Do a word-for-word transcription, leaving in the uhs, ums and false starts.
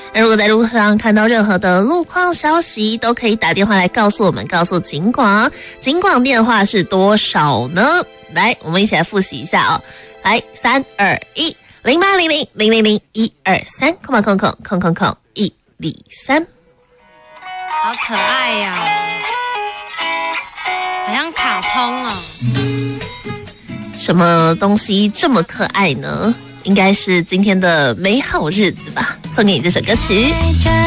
那如果在路上看到任何的路况消息，都可以打电话来告诉我们，告诉警广。警广电话是多少呢？来，我们一起来复习一下哦。来，三二一，零八零零零零零一二三，空吧空空空空空一里三， 好可爱呀、啊，好像卡通哦。 什么东西这么可爱呢？应该是今天的美好日子吧，送给你这首歌曲。